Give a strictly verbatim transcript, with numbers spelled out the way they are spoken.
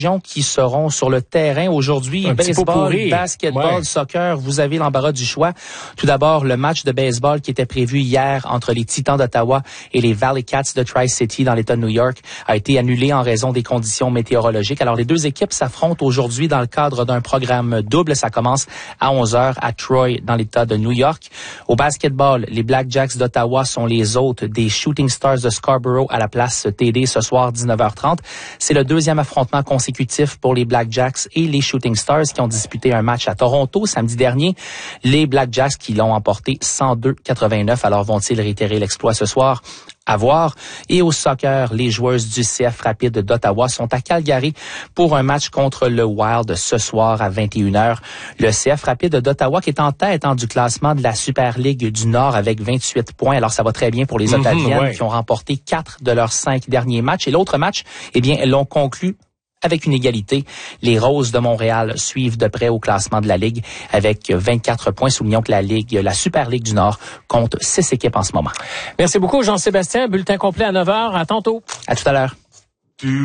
qui seront sur le terrain aujourd'hui. Un Baseball, basketball, ouais. soccer, vous avez l'embarras du choix. Tout d'abord, le match de baseball qui était prévu hier entre les Titans d'Ottawa et les Valley Cats de Tri-City dans l'État de New York a été annulé en raison des conditions météorologiques. Alors, les deux équipes s'affrontent aujourd'hui dans le cadre d'un programme double. Ça commence à onze heures à Troy dans l'État de New York. Au basketball, les Blackjacks d'Ottawa sont les hôtes des Shooting Stars de Scarborough à la place T D ce soir, dix-neuf heures trente. C'est le deuxième affrontement consécutif pour les Blackjacks et les Shooting Stars qui ont disputé un match à Toronto samedi dernier. Les Blackjacks qui l'ont emporté cent deux à quatre-vingt-neuf. Alors vont-ils réitérer l'exploit ce soir? À voir. Et au soccer, les joueuses du C F Rapide d'Ottawa sont à Calgary pour un match contre le Wild ce soir à vingt et une heures. Le C F Rapide d'Ottawa qui est en tête hein, du classement de la Super Ligue du Nord avec vingt-huit points. Alors ça va très bien pour les Ottaviennes mmh, ouais. qui ont remporté quatre de leurs cinq derniers matchs. Et l'autre match, eh bien, elles l'ont conclu avec une égalité. Les Roses de Montréal suivent de près au classement de la Ligue avec vingt-quatre points. Soulignons que la Ligue, la Super Ligue du Nord compte six équipes en ce moment. Merci beaucoup, Jean-Sébastien. Bulletin complet à neuf heures. À tantôt. À tout à l'heure.